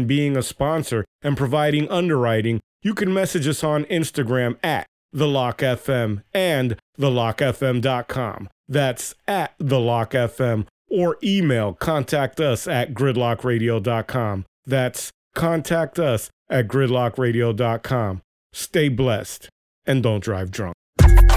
in being a sponsor and providing underwriting, you can message us on Instagram at TheLockFM and TheLockFM.com. That's at TheLockFM, or email contact us at gridlockradio.com. That's contact us at gridlockradio.com. Stay blessed and don't drive drunk.